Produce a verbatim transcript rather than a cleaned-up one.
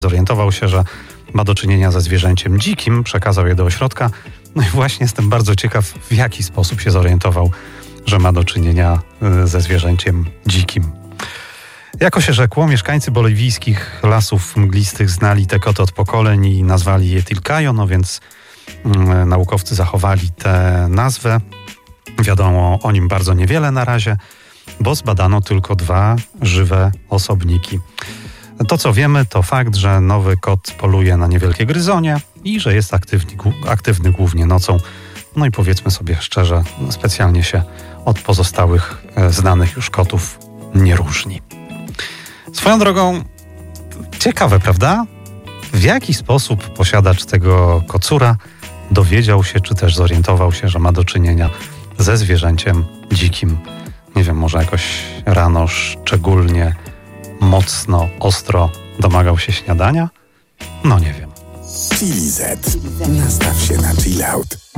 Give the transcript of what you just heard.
Zorientował się, że ma do czynienia ze zwierzęciem dzikim, przekazał je do ośrodka. No i właśnie jestem bardzo ciekaw, w jaki sposób się zorientował, że ma do czynienia ze zwierzęciem dzikim. Jako się rzekło, mieszkańcy boliwijskich lasów mglistych znali te koty od pokoleń i nazwali je Tilcayo, no więc mm, naukowcy zachowali tę nazwę. Wiadomo o nim bardzo niewiele na razie, bo zbadano tylko dwa żywe osobniki. To, co wiemy, to fakt, że nowy kot poluje na niewielkie gryzonie i że jest aktywny, aktywny głównie nocą. No i powiedzmy sobie szczerze, specjalnie się od pozostałych znanych już kotów nie różni. Swoją drogą, ciekawe, prawda? W jaki sposób posiadacz tego kocura dowiedział się, czy też zorientował się, że ma do czynienia ze zwierzęciem dzikim. Nie wiem, może jakoś rano szczególnie mocno, ostro domagał się śniadania? No nie wiem. Chili Z. Nastaw się na chill out.